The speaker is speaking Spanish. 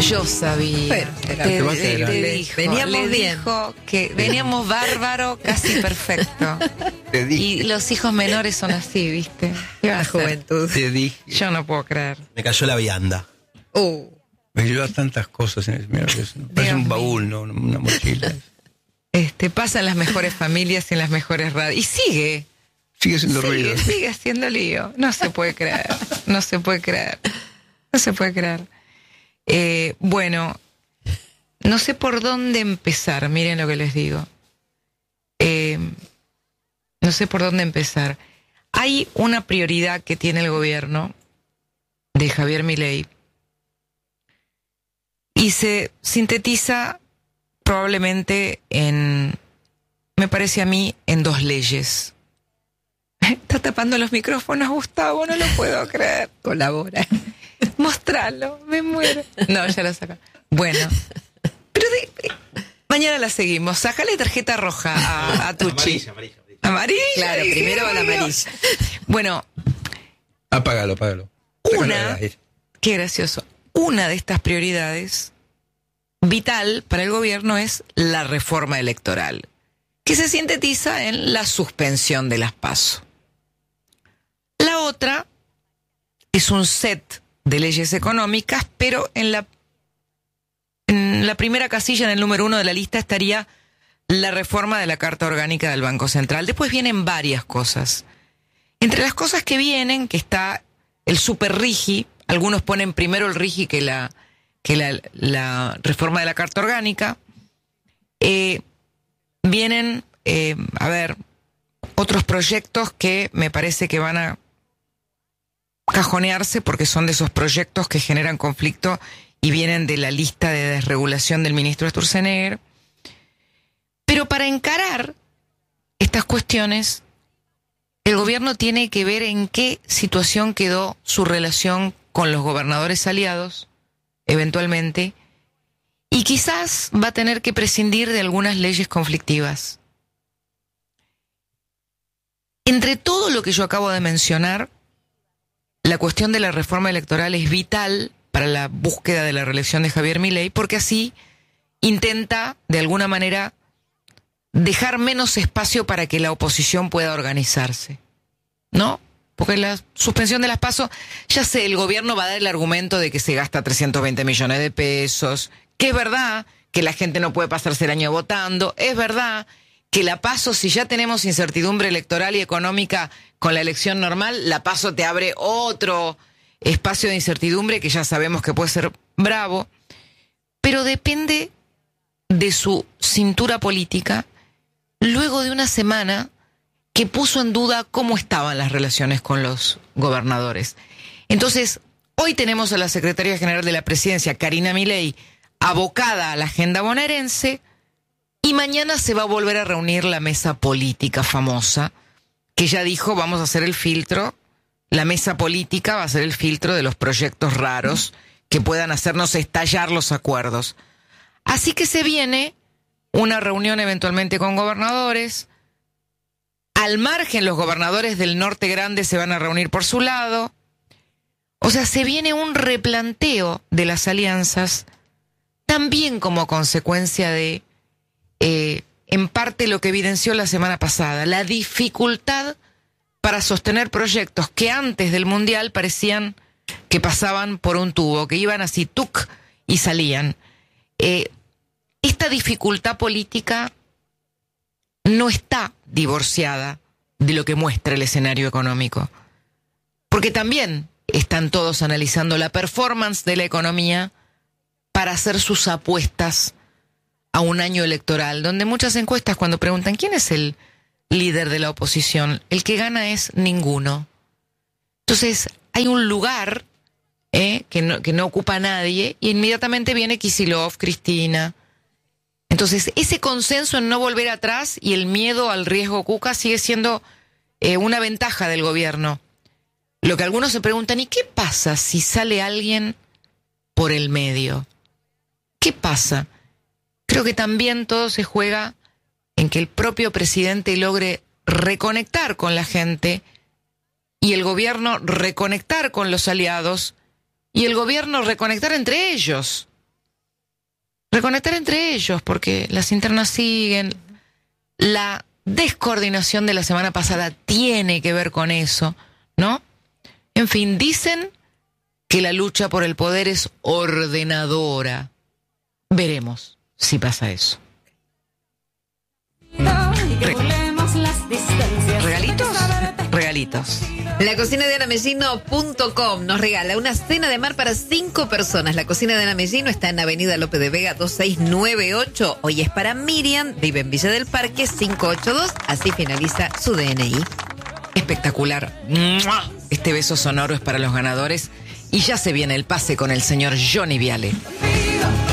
Yo sabía. Pero, te dijo, veníamos bien. dijo que veníamos bárbaro, casi perfecto. Te dije. Y los hijos menores son así, ¿viste? ¿Qué va a La hacer? juventud. Te dije. Yo no puedo creer. Me cayó la vianda. Me lleva tantas cosas. Mira, parece un baúl, ¿no? Una mochila. Pasa en las mejores familias y en las mejores radios. Y sigue. Sigue haciendo ruido. Sigue haciendo lío. No se puede creer. No se puede creer. No se puede creer. Bueno, no sé por dónde empezar. Miren lo que les digo. No sé por dónde empezar. Hay una prioridad que tiene el gobierno de Javier Milei y se sintetiza probablemente me parece a mí, en 2 leyes. Está tapando los micrófonos, Gustavo, no lo puedo creer. Colabora. Mostralo, me muero. No, ya lo saca. Bueno, pero mañana la seguimos. Sácale tarjeta roja a Tucci. Amarilla. Claro, primero va la amarilla. Bueno, Apágalo. qué gracioso. Una de estas prioridades vital para el gobierno es la reforma electoral, que se sintetiza en la suspensión de las PASO. La otra es un set de leyes económicas, pero en la primera casilla, en el número 1 de la lista, estaría la reforma de la Carta Orgánica del Banco Central. Después vienen varias cosas. Entre las cosas que vienen, que está el super RIGI, algunos ponen primero el RIGI que la reforma de la Carta Orgánica. Vienen, otros proyectos que me parece que van a cajonearse porque son de esos proyectos que generan conflicto y vienen de la lista de desregulación del ministro Sturzenegger. Pero para encarar estas cuestiones, el gobierno tiene que ver en qué situación quedó su relación con los gobernadores aliados, eventualmente, y quizás va a tener que prescindir de algunas leyes conflictivas. Entre todo lo que yo acabo de mencionar, la cuestión de la reforma electoral es vital para la búsqueda de la reelección de Javier Milei, porque así intenta, de alguna manera, dejar menos espacio para que la oposición pueda organizarse, ¿no? Porque la suspensión de las PASO, ya sé, el gobierno va a dar el argumento de que se gasta 320 millones de pesos, que es verdad que la gente no puede pasarse el año votando, es verdad que la PASO, si ya tenemos incertidumbre electoral y económica con la elección normal, la PASO te abre otro espacio de incertidumbre que ya sabemos que puede ser bravo, pero depende de su cintura política luego de una semana que puso en duda cómo estaban las relaciones con los gobernadores. Entonces, hoy tenemos a la Secretaria General de la Presidencia, Karina Milei, abocada a la agenda bonaerense, y mañana se va a volver a reunir la mesa política famosa, que ya dijo, vamos a hacer el filtro, la mesa política va a ser el filtro de los proyectos raros que puedan hacernos estallar los acuerdos. Así que se viene una reunión eventualmente con gobernadores. Al margen, los gobernadores del norte grande se van a reunir por su lado. O sea, se viene un replanteo de las alianzas, también como consecuencia de, en parte, lo que evidenció la semana pasada, la dificultad para sostener proyectos que antes del Mundial parecían que pasaban por un tubo, que iban así, tuc, y salían. Esta dificultad política no está divorciada de lo que muestra el escenario económico, porque también están todos analizando la performance de la economía para hacer sus apuestas a un año electoral, donde muchas encuestas, cuando preguntan quién es el líder de la oposición, el que gana es ninguno. Entonces hay un lugar que no ocupa nadie, y inmediatamente viene Kicillof, Cristina. Entonces, ese consenso en no volver atrás y el miedo al riesgo Cuca sigue siendo una ventaja del gobierno. Lo que algunos se preguntan, ¿y qué pasa si sale alguien por el medio? ¿Qué pasa? Creo que también todo se juega en que el propio presidente logre reconectar con la gente y el gobierno reconectar con los aliados y el gobierno reconectar entre ellos. reconectar entre ellos, porque las internas siguen. La descoordinación de la semana pasada tiene que ver con eso, ¿no? En fin, dicen que la lucha por el poder es ordenadora. Veremos si pasa eso. ¿Regalitos? Regalitos. La cocina de anamellino.com nos regala una cena de mar para 5 personas. La cocina de Ana Mellino está en Avenida López de Vega 2698. Hoy es para Miriam, vive en Villa del Parque 582. Así finaliza su DNI. Espectacular. ¡Mua! Este beso sonoro es para los ganadores. Y ya se viene el pase con el señor Johnny Viale.